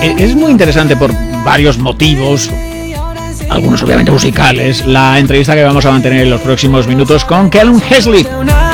Es muy interesante por varios motivos, algunos obviamente musicales, la entrevista que vamos a mantener en los próximos minutos con Callum Hessley.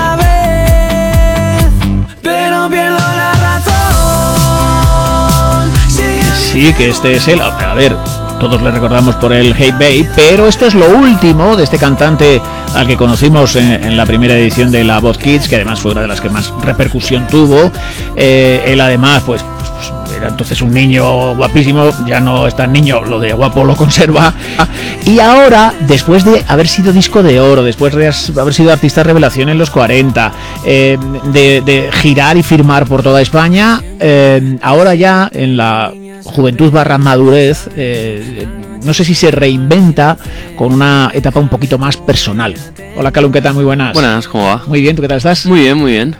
Sí, que este es él. A ver, todos le recordamos por el Hey Babe, pero esto es lo último de este cantante al que conocimos en la primera edición de La Voz Kids, que además fue una de las que más repercusión tuvo. Él además, pues era entonces un niño guapísimo, ya no es tan niño, lo de guapo lo conserva. Y ahora, después de haber sido disco de oro, después de haber sido artista revelación en los 40, de girar y firmar por toda España, ahora ya en la juventud / madurez, no sé si se reinventa con una etapa un poquito más personal. Hola Callum, ¿qué tal? Muy buenas. Buenas, ¿cómo va? Muy bien, ¿tú qué tal estás? Muy bien, muy bien.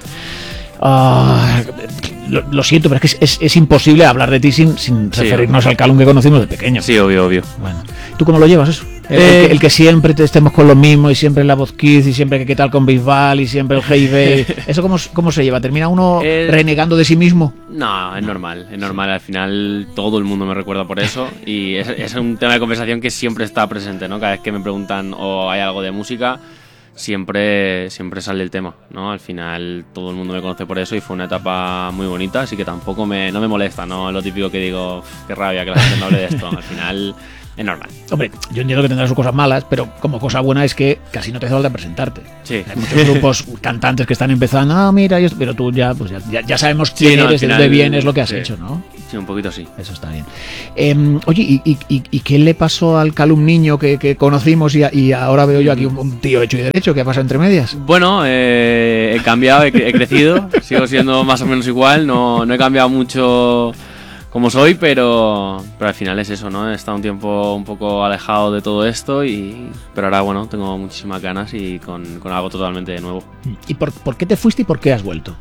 Lo siento, pero es que es imposible hablar de ti sin referirnos al Callum que conocimos de pequeño. Sí, obvio. Bueno, ¿tú cómo lo llevas eso? El que siempre estemos con lo mismo y siempre en La Voz Kids y siempre que qué tal con Bisbal y siempre el Hey Babe. ¿Eso cómo se lleva? ¿Termina uno renegando de sí mismo? No, es normal. Al final todo el mundo me recuerda por eso y es un tema de conversación que siempre está presente, ¿no? Cada vez que me preguntan o hay algo de música, siempre sale el tema, ¿no? Al final todo el mundo me conoce por eso y fue una etapa muy bonita, así que tampoco no me molesta, ¿no? Lo típico que digo, qué rabia que la gente no hable de esto. Al final es normal. Hombre, yo entiendo que tendrás sus cosas malas, pero como cosa buena es que casi no te hace falta presentarte. Sí. Hay muchos grupos cantantes que están empezando, mira, pero tú ya sabemos quién eres, de dónde vienes, lo que has hecho, ¿no? Sí, un poquito sí. Eso está bien. Oye, ¿y qué le pasó al Callum niño que conocimos y ahora veo yo aquí un tío hecho y derecho? ¿Qué ha pasado entre medias? Bueno, he cambiado, he crecido, sigo siendo más o menos igual, no he cambiado mucho como soy, pero al final es eso, ¿no? He estado un tiempo un poco alejado de todo esto, pero ahora, bueno, tengo muchísimas ganas y con algo totalmente nuevo. ¿Y por qué te fuiste y por qué has vuelto?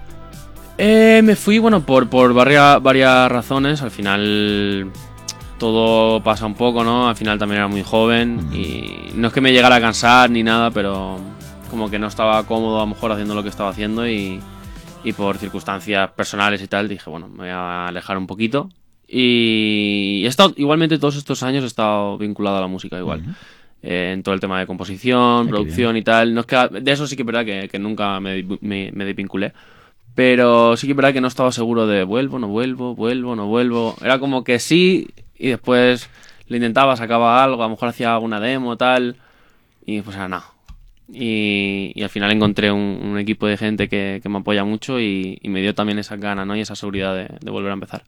Me fui, bueno, por varias razones. Al final todo pasa un poco, ¿no? Al final también era muy joven y no es que me llegara a cansar ni nada, pero como que no estaba cómodo a lo mejor haciendo lo que estaba haciendo y por circunstancias personales y tal, dije, bueno, me voy a alejar un poquito. Y he estado, igualmente todos estos años he estado vinculado a la música igual. En todo el tema de composición, producción y tal. No es que, de eso sí que es verdad que nunca me desvinculé. Pero sí que es verdad que no estaba seguro de vuelvo, no vuelvo. Era como que sí y después lo intentaba, sacaba algo, a lo mejor hacía alguna demo tal y pues era nada. Y al final encontré un equipo de gente que me apoya mucho y me dio también esa gana, ¿no? Y esa seguridad de volver a empezar.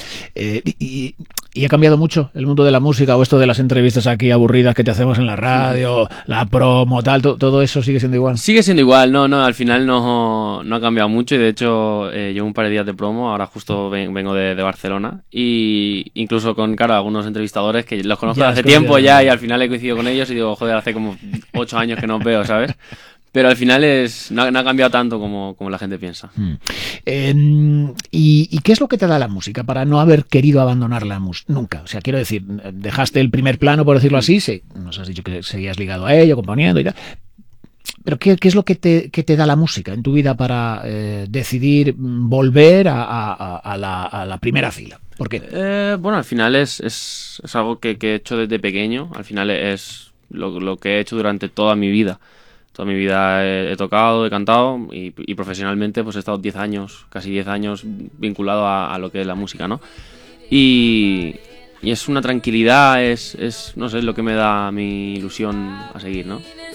¿Y ha cambiado mucho el mundo de la música o esto de las entrevistas aquí aburridas que te hacemos en la radio, la promo, tal, todo eso sigue siendo igual? Sigue siendo igual, no, al final no ha cambiado mucho y de hecho llevo un par de días de promo, ahora justo vengo de Barcelona y incluso con algunos entrevistadores que los conozco hace tiempo ya y al final he coincidido con ellos y digo, joder, hace como 8 años que no os veo, ¿sabes? Pero al final no ha cambiado tanto como la gente piensa. ¿Y qué es lo que te da la música para no haber querido abandonar la música nunca? O sea, quiero decir, dejaste el primer plano, por decirlo así, nos has dicho que seguías ligado a ello, componiendo y tal. Pero ¿qué es lo que te da la música en tu vida para decidir volver a la primera fila? ¿Por qué? Bueno, al final es algo que he hecho desde pequeño. Al final es lo que he hecho durante toda mi vida. Toda mi vida he tocado, he cantado y profesionalmente pues he estado casi 10 años vinculado a lo que es la música, ¿no? Y es una tranquilidad, no sé, lo que me da mi ilusión a seguir, ¿no?